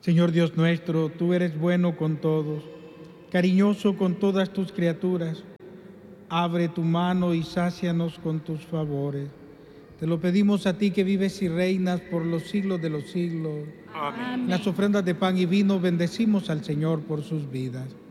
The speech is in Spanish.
Señor Dios nuestro, tú eres bueno con todos, cariñoso con todas tus criaturas. Abre tu mano y sácianos con tus favores. Te lo pedimos a ti que vives y reinas por los siglos de los siglos. Amén. En las ofrendas de pan y vino bendecimos al Señor por sus vidas.